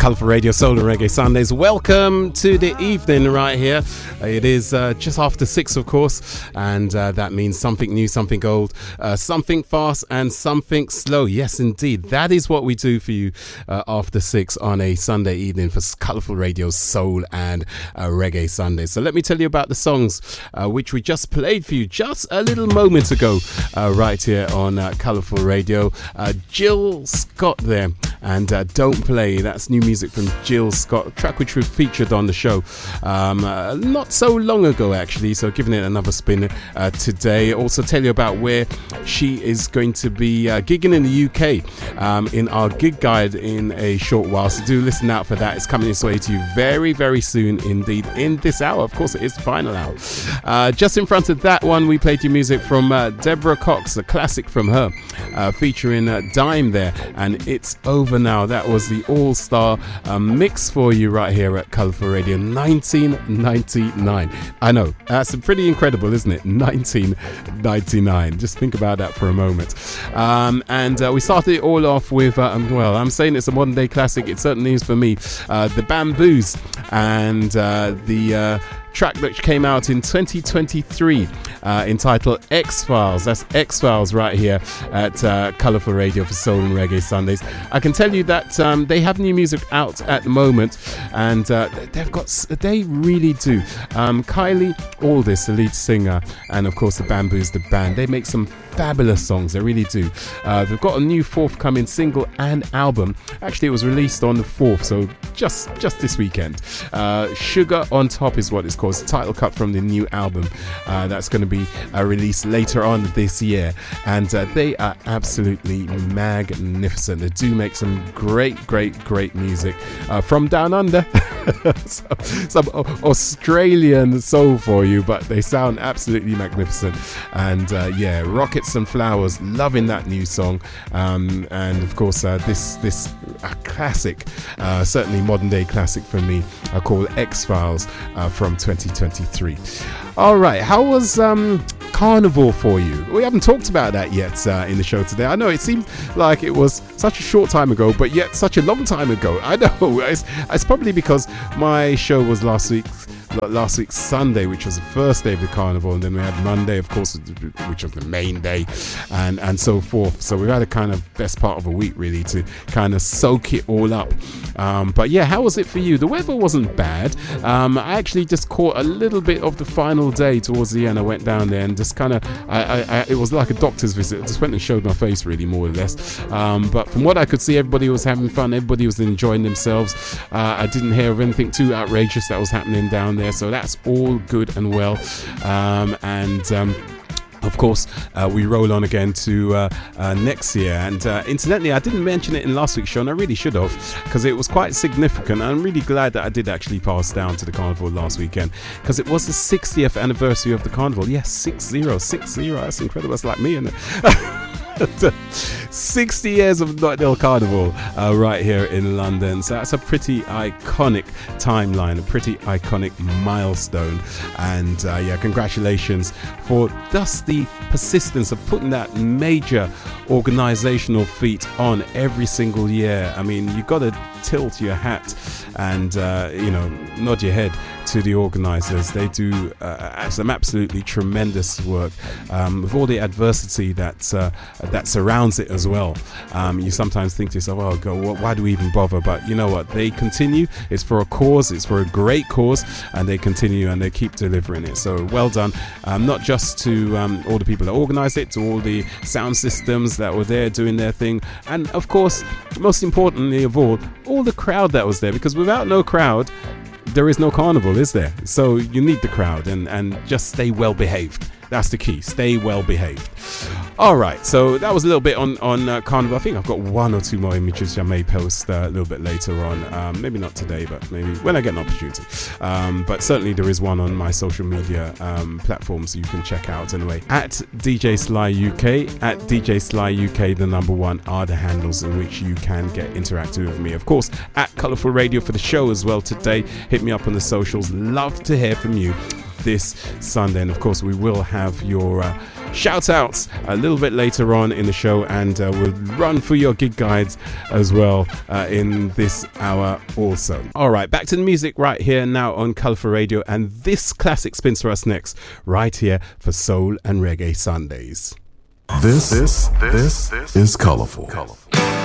Colourful Radio, Soul and Reggae Sundays. Welcome to the evening right here. It is just after 6, of course, and that means something new, something old, something fast and something slow. Yes, indeed. That is what we do for you after 6 on a Sunday evening for Colourful Radio, Soul and Reggae Sundays. So let me tell you about the songs which we just played for you just a little moment ago right here on Colourful Radio. Jill Scott there, and Don't Play. That's new music from Jill Scott, a track which we featured on the show not so long ago actually, so giving it another spin today. Also tell you about where she is going to be gigging in the UK in our gig guide in a short while, so do listen out for that. It's coming its way to you very, very soon indeed in this hour. Of course it is the final hour. Just in front of that one we played you music from Deborah Cox, a classic from her, featuring Dime there, and It's Over Now. That was the all-star mix for you right here at Colourful Radio, 1999. I know, that's pretty incredible, isn't it? 1999. Just think about that for a moment. And we started it all off with, well, I'm saying it's a modern day classic. It certainly is for me. The Bamboos and the track that came out in 2023 entitled X-Files. That's X-Files right here at Colourful Radio for Soul and Reggae Sundays. I can tell you that they have new music out at the moment, and they really do. Kylie Aldis, the lead singer, and of course the Bamboos, the band, they make some fabulous songs. They really do. They've got a new forthcoming single and album. Actually, it was released on the 4th, so just this weekend. Sugar on Top is what it's called. It's the title cut from the new album that's going to be released later on this year, and they are absolutely magnificent. They do make some great music from down under. some Australian soul for you, but they sound absolutely magnificent. And Rockets and Flowers, loving that new song. And of course this classic, certainly modern day classic for me, called X-Files from 2023. All right, how was Carnival for you? We haven't talked about that yet in the show today. I know it seemed like it was such a short time ago, but yet such a long time ago. I know, it's probably because my show was last week's Sunday, which was the first day of the Carnival, and then we had Monday, of course, which was the main day, and so forth. So we've had a kind of best part of a week really to kind of soak it all up. But yeah, how was it for you? The weather wasn't bad. I actually just caught a little bit of the final day towards the end. I went down there and just kind of, it was like a doctor's visit. I just went and showed my face really, more or less. But from what I could see, everybody was having fun. Everybody was enjoying themselves. I didn't hear of anything too outrageous that was happening down there. So that's all good and well. Of course, we roll on again to next year. And incidentally, I didn't mention it in last week's show, and I really should have, because it was quite significant. I'm really glad that I did actually pass down to the Carnival last weekend, because it was the 60th anniversary of the Carnival. Yes, 60. That's incredible. That's like me, isn't it? 60 years of Nottingham Carnival right here in London. So that's a pretty iconic timeline, a pretty iconic milestone. And congratulations for just the persistence of putting that major organizational feat on every single year. I mean, you've got to tilt your hat and nod your head to the organizers. They do some absolutely tremendous work with all the adversity that surrounds it as well. You sometimes think to yourself, oh God, why do we even bother? But you know what, they continue. It's for a cause, it's for a great cause, and they continue and they keep delivering it. So well done, not just to all the people that organized it, to all the sound systems that were there doing their thing, and of course, most importantly of all the crowd that was there, because without no crowd there is no Carnival, is there? So you need the crowd, and just stay well behaved. That's the key. Stay well behaved. All right, so that was a little bit on Carnival. I think I've got one or two more images I may post a little bit later on. Maybe not today, but maybe when I get an opportunity. But certainly there is one on my social media platforms you can check out anyway. At DJ Sly UK, at DJ Sly UK, the number 1 are the handles in which you can get interactive with me. Of course, at Colourful Radio for the show as well today. Hit me up on the socials. Love to hear from you. this Sunday. And of course, we will have your shout outs a little bit later on in the show, and we'll run through your gig guides as well in this hour also. All right, back to the music right here now on Colourful Radio, and this classic spins for us next right here for Soul and Reggae Sundays. This is Colourful.